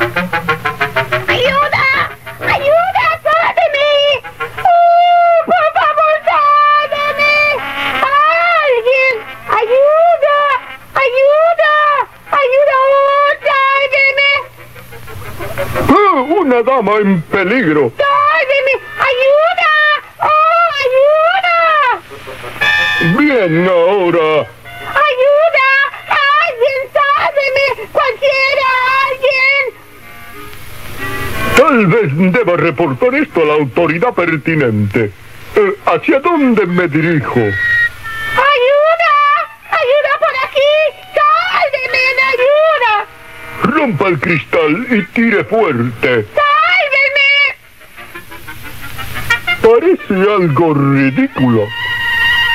¡Ayuda! ¡Ayuda! ¡Sálveme! ¡Por favor, sálveme! ¡Alguien! ¡Ayuda! ¡Ayuda! ¡Ayuda! ¡Oh, sálveme! Una dama en peligro. ¡Sálveme! ¡Ayuda! ¡Oh, ayuda! Bien, ahora. ¡Ayuda! ¡Alguien! ¡Sálveme! ¡Cualquiera! ¡Alguien! Tal vez deba reportar esto a la autoridad pertinente. ¿Hacia dónde me dirijo? ¡Ayuda! ¡Ayuda por aquí! ¡Sálveme! ¡Ayuda! Rompa el cristal y tire fuerte. ¡Sálveme! Parece algo ridículo.